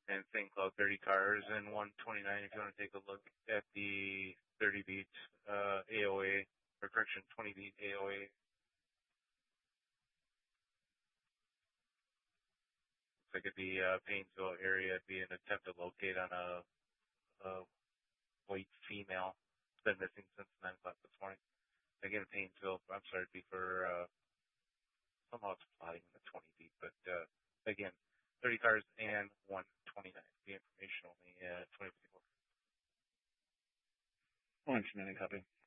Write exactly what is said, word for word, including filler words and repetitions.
And Saint Cloud, thirty cars and one twenty-nine. If you want to take a look at the thirty beat uh, A O A, or correction, twenty beat A O A. Looks like at the uh, Paynesville area, it'd be an attempt to locate on a, a white female. Been missing since nine o'clock this morning. Again, Paynesville, I'm sorry, it'd be for, uh, somehow it's plotting in the twenty beat, but uh, again, thirty cars and one twenty-nine. The information only uh, twenty fifty-four. one twenty-nine copy.